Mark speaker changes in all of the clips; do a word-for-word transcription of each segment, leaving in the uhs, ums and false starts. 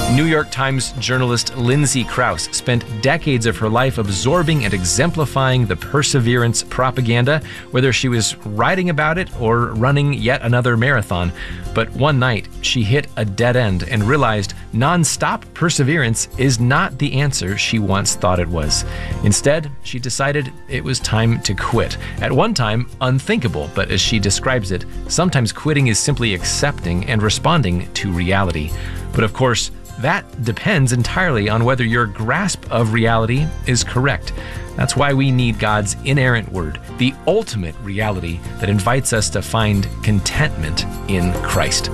Speaker 1: New York Times journalist Lindsay Krause spent decades of her life absorbing and exemplifying the perseverance propaganda, whether she was writing about it or running yet another marathon. But one night, she hit a dead end and realized non-stop perseverance is not the answer she once thought it was. Instead, she decided it was time to quit. At one time, unthinkable, but as she describes it, sometimes quitting is simply accepting and responding to reality. But of course, that depends entirely on whether your grasp of reality is correct. That's why we need God's inerrant word, the ultimate reality that invites us to find contentment in Christ.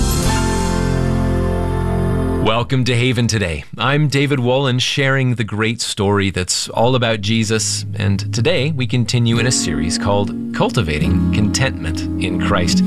Speaker 1: Welcome to Haven Today. I'm David Wolin, sharing the great story that's all about Jesus, and today we continue in a series called Cultivating Contentment in Christ.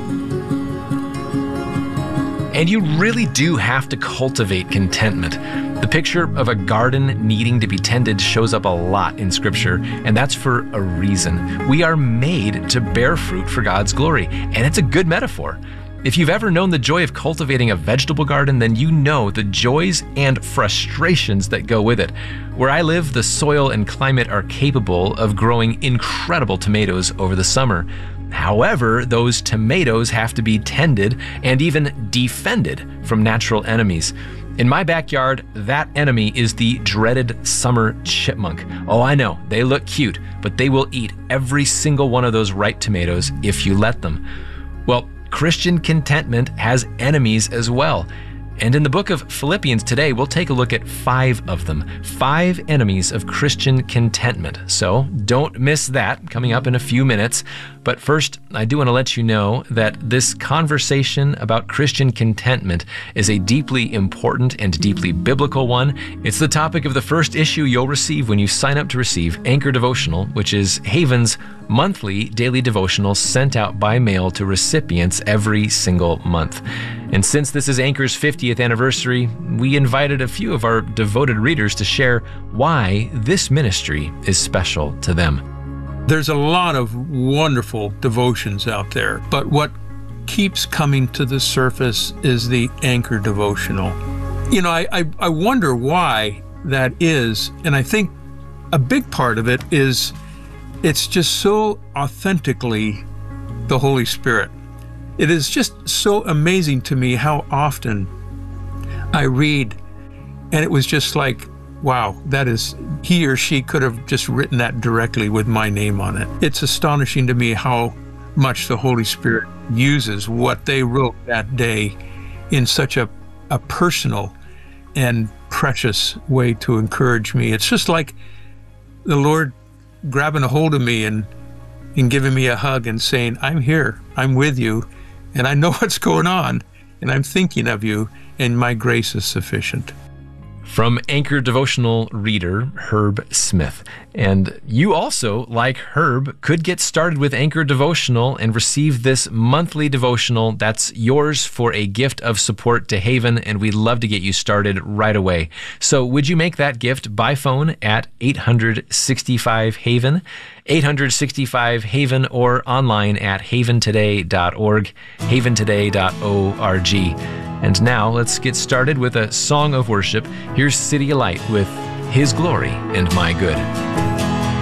Speaker 1: And you really do have to cultivate contentment. The picture of a garden needing to be tended shows up a lot in Scripture, and that's for a reason. We are made to bear fruit for God's glory, and it's a good metaphor. If you've ever known the joy of cultivating a vegetable garden, then you know the joys and frustrations that go with it. Where I live, the soil and climate are capable of growing incredible tomatoes over the summer. However, those tomatoes have to be tended and even defended from natural enemies. In my backyard, that enemy is the dreaded summer chipmunk. Oh, I know, they look cute, but they will eat every single one of those ripe tomatoes if you let them. Well, Christian contentment has enemies as well. And in the book of Philippians today, we'll take a look at five of them, five enemies of Christian contentment. So don't miss that coming up in a few minutes. But first, I do want to let you know that this conversation about Christian contentment is a deeply important and deeply biblical one. It's the topic of the first issue you'll receive when you sign up to receive Anchor Devotional, which is Haven's monthly daily devotional sent out by mail to recipients every single month. And since this is Anchor's fiftieth anniversary, we invited a few of our devoted readers to share why this ministry is special to them.
Speaker 2: There's a lot of wonderful devotions out there, but what keeps coming to the surface is the Anchor Devotional. You know, I, I, I wonder why that is, and I think a big part of it is it's just so authentically the Holy Spirit. It is just so amazing to me how often I read, and it was just like, wow, that is, he or she could have just written that directly with my name on it. It's astonishing to me how much the Holy Spirit uses what they wrote that day in such a, a personal and precious way to encourage me. It's just like the Lord grabbing a hold of me and, and giving me a hug and saying, I'm here, I'm with you, and I know what's going on, and I'm thinking of you, and my grace is sufficient.
Speaker 1: From Anchor Devotional reader Herb Smith. And you also, like Herb, could get started with Anchor Devotional and receive this monthly devotional that's yours for a gift of support to Haven, and we'd love to get you started right away. So would you make that gift by phone at eight hundred sixty-five Haven, eight hundred sixty-five Haven, or online at haven today dot org, haven today dot org. And now let's get started with a song of worship. Here's City of Light with His Glory and My Good.